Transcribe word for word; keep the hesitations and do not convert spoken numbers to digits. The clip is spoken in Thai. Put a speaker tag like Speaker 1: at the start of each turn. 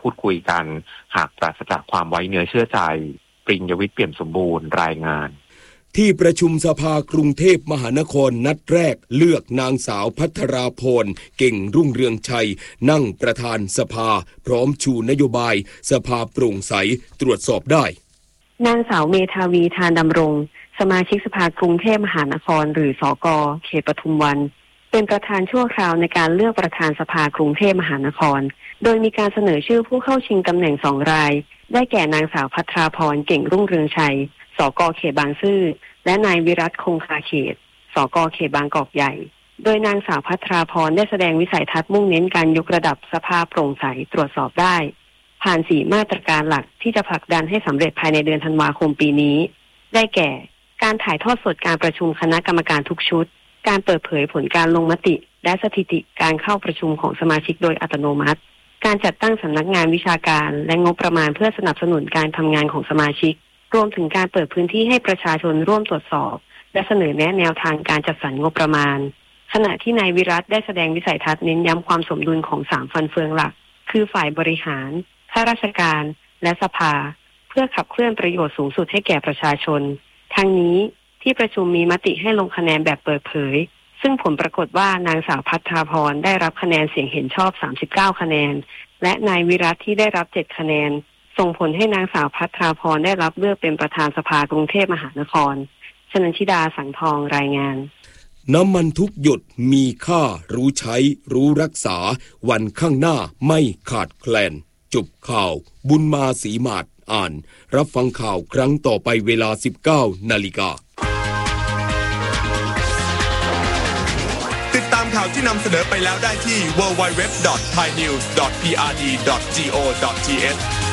Speaker 1: พูดคุยกันหากปราศจากความไว้เนื้อเชื่อใจปริญญวิทย์เปี่ยมสมบูรณ์รายงาน
Speaker 2: ที่ประชุมสภากรุงเทพมหานครนัดแรกเลือกนางสาวภัทราพรเก่งรุ่งเรืองชัยนั่งประธานสภาพร้อมชูนโยบายสภาโปร่งใสตรวจสอบได้
Speaker 3: นางสาวเมธาวีทานดำรงสมาชิกสภากรุงเทพมหานครหรือสกเขตปทุมวันเป็นประธานชั่วคราวในการเลือกประธานสภากรุงเทพมหานครโดยมีการเสนอชื่อผู้เข้าชิงตำแหน่งสองรายได้แก่นางสาวภัทราพรเก่งรุ่งเรืองชัยสกเขตบางซื่อและนายวิรัตคงคาเขตสกเขตบางกอกใหญ่โดยนางสาวภัทราพรได้แสดงวิสัยทัศน์มุ่งเน้นการยกระดับสภาโปร่งใสตรวจสอบได้ผ่านสี่มาตรการหลักที่จะผลักดันให้สำเร็จภายในเดือนธันวาคมปีนี้ได้แก่การถ่ายทอดสดการประชุมคณะกรรมการทุกชุดการเปิดเผยผลการลงมติและสถิติการเข้าประชุมของสมาชิกโดยอัตโนมัติการจัดตั้งสำนักงานวิชาการและงบประมาณเพื่อสนับสนุนการทำงานของสมาชิกรวมถึงการเปิดพื้นที่ให้ประชาชนร่วมตรวจสอบและเสนอแนะแนวทางการจัดสรรงบประมาณขณะที่นายวิรัตได้แสดงวิสัยทัศน์เน้นย้ำความสมดุลของสามฟันเฟืองหลักคือฝ่ายบริหารข้าราชการและสภาเพื่อขับเคลื่อนประโยชน์สูงสุดให้แก่ประชาชนทั้งนี้ที่ประชุมมีมติให้ลงคะแนนแบบเปิดเผยซึ่งผลปรากฏว่านางสาวภัทราพรได้รับคะแนนเสียงเห็นชอบสามสิบเก้าคะแนนและนายวิรัตที่ได้รับเจ็ดคะแนนส่งผลให้นางสาวภัทราพรได้รับเลือกเป็นประธานสภากรุงเทพมหานครชนันชิดาสังทองรายงาน
Speaker 2: น้ำมันทุกหยดมีค่ารู้ใช้รู้รักษาวันข้างหน้าไม่ขาดแคลนจบข่าวบุญมาศรีมาศอ่านรับฟังข่าวครั้งต่อไปเวลา สิบเก้านาฬิกา
Speaker 4: ติดตามข่าวที่นำเสนอไปแล้วได้ที่ ดับเบิลยู ดับเบิลยู ดับเบิลยู ดอท ไทยนิวส์ ดอท พี อาร์ ดี ดอท จี โอ ดอท ที เอช